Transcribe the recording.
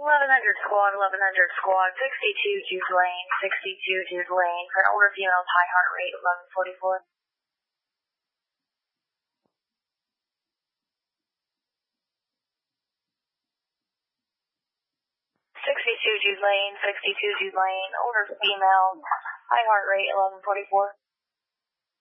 1100 squad, 1100 squad, 62 Jude Lane, 62 Jude Lane, for an older female, high heart rate, 1144. 62 Jude Lane, 62 Jude Lane, older female, high heart rate, 1144.